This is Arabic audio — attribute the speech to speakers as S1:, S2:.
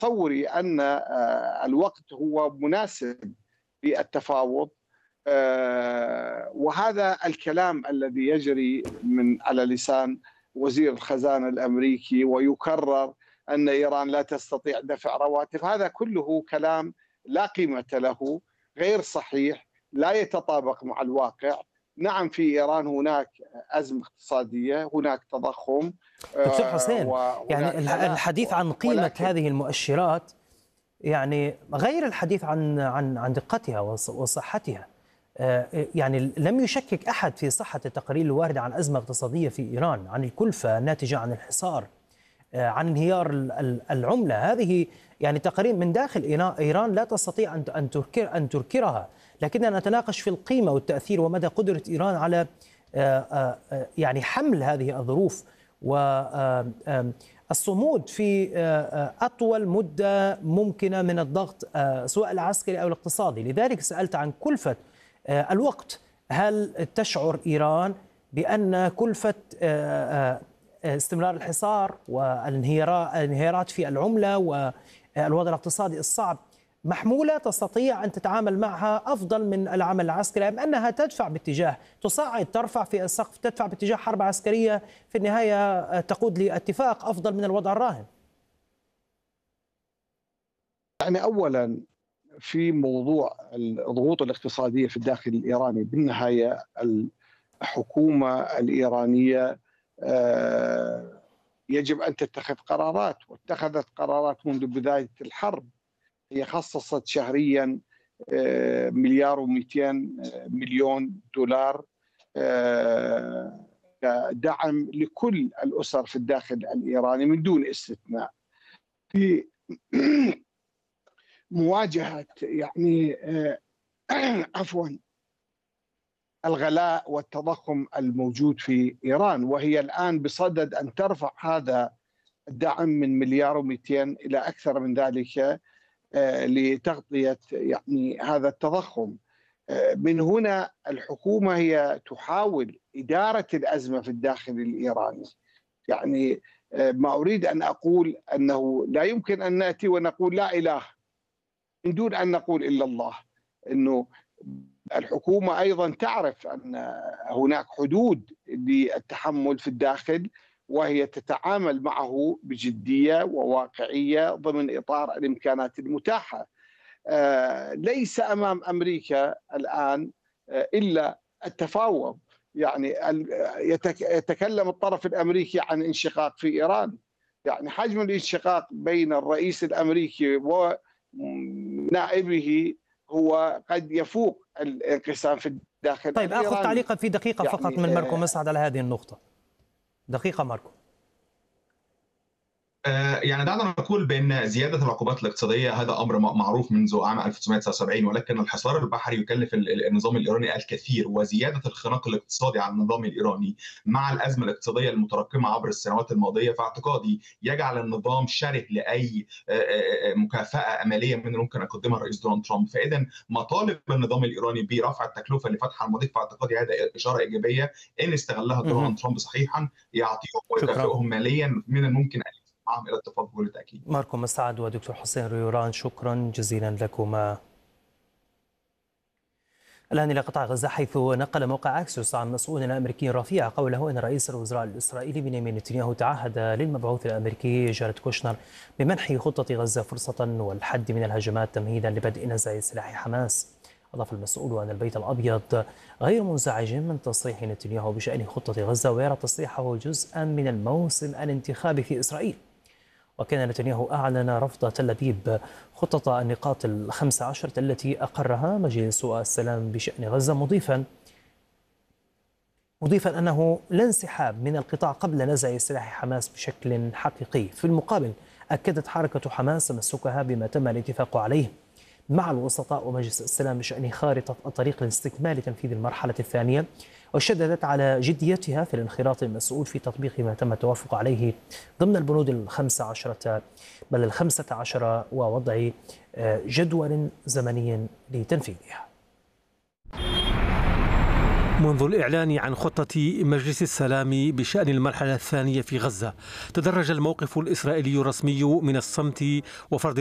S1: تصوري أن الوقت هو مناسب للتفاوض، وهذا الكلام الذي يجري من على لسان وزير الخزانة الأمريكي ويكرر أن إيران لا تستطيع دفع رواتب، هذا كله كلام لا قيمة له، غير صحيح، لا يتطابق مع الواقع. نعم، في إيران هناك أزمة اقتصادية، هناك تضخم.
S2: دكتور حسين، يعني الحديث عن قيمة هذه المؤشرات يعني غير الحديث عن دقتها وصحتها. يعني لم يشكك أحد في صحة التقارير الواردة عن أزمة اقتصادية في إيران، عن الكلفة الناتجة عن الحصار، عن انهيار العملة. هذه يعني تقارير من داخل إيران لا تستطيع أن تنكرها، لكننا نتناقش في القيمة والتأثير ومدى قدرة إيران على يعني حمل هذه الظروف والصمود في أطول مدة ممكنة من الضغط سواء العسكري أو الاقتصادي. لذلك سألت عن كلفة الوقت. هل تشعر إيران بأن كلفة استمرار الحصار والانهيارات في العملة والوضع الاقتصادي الصعب محمولة تستطيع أن تتعامل معها أفضل من العمل العسكري، أم أنها تدفع باتجاه تصاعد، ترفع في السقف، تدفع باتجاه حرب عسكرية في النهاية تقود لاتفاق أفضل من الوضع الراهن؟
S1: يعني أولا في موضوع الضغوط الاقتصادية في الداخل الإيراني، بالنهاية الحكومة الإيرانية يجب أن تتخذ قرارات، واتخذت قرارات منذ بداية الحرب. هي خصصت شهريا مليار و200 مليون دولار كدعم لكل الأسر في الداخل الإيراني من دون استثناء، في مواجهة يعني عفوا الغلاء والتضخم الموجود في إيران. وهي الآن بصدد أن ترفع هذا الدعم من مليار و200 إلى أكثر من ذلك لتغطية يعني هذا التضخم. من هنا الحكومة هي تحاول إدارة الأزمة في الداخل الإيراني. يعني ما أريد أن أقول أنه لا يمكن أن نأتي ونقول لا إله من دون أن نقول إلا الله. أنه الحكومة أيضا تعرف أن هناك حدود للتحمل في الداخل، وهي تتعامل معه بجدية وواقعية ضمن إطار الإمكانات المتاحة. ليس أمام أمريكا الآن إلا التفاوض. يعني يتكلم الطرف الأمريكي عن انشقاق في إيران، يعني حجم الانشقاق بين الرئيس الأمريكي ونائبه هو قد يفوق الانقسام في الداخل.
S2: طيب أخذ تعليقا في دقيقة يعني فقط من ماركو مسعد على هذه النقطة. دقيقة ماركو.
S3: يعني دعنا نقول بأن زيادة العقوبات الاقتصادية هذا أمر معروف منذ عام 1979، ولكن الحصار البحري يكلف النظام الإيراني الكثير، وزيادة الخناق الاقتصادي على النظام الإيراني مع الأزمة الاقتصادية المتراكمة عبر السنوات الماضية فاعتقادي يجعل النظام شره لأي مكافأة مالية من الممكن يقدمها الرئيس دونالد ترامب. فإذا مطالب النظام الإيراني برفع التكلفة لفتح المضيق فاعتقادي هذا إشارة إيجابية إن استغلها دونالد ترامب صحيحا يعطيهم ويكافئهم ماليا من الممكن أن إلى الاتفاق بكل تأكيد.
S2: ماركو مسعد ودكتور حسين ريوران، شكرا جزيلا لكما. الآن إلى قطاع غزة، حيث نقل موقع أكسيوس عن مسؤول أمريكي رفيع قوله أن رئيس الوزراء الإسرائيلي بنيامين نتنياهو تعهد للمبعوث الأمريكي جاريد كوشنر بمنح خطة غزة فرصة والحد من الهجمات تمهيدا لبدء نزع سلاح حماس. أضاف المسؤول أن البيت الأبيض غير منزعج من تصريح نتنياهو بشأن خطة غزة، ويرى تصريحه جزءا من الموسم الانتخابي في إسرائيل. وكان نتنياهو أعلن رفض تل أبيب خطة النقاط ال15 التي أقرها مجلس السلام بشأن غزة، مضيفا أنه لا انسحاب من القطاع قبل نزع سلاح حماس بشكل حقيقي. في المقابل أكدت حركة حماس تمسكها بما تم الاتفاق عليه مع الوسطاء ومجلس السلام بشأن خارطة الطريق لاستكمال تنفيذ المرحلة الثانية، وشددت على جديتها في الانخراط المسؤول في تطبيق ما تم التوافق عليه ضمن البنود ال15 ووضع جدول زمني لتنفيذها.
S4: منذ الإعلان عن خطة مجلس السلام بشأن المرحلة الثانية في غزة، تدرج الموقف الإسرائيلي الرسمي من الصمت وفرض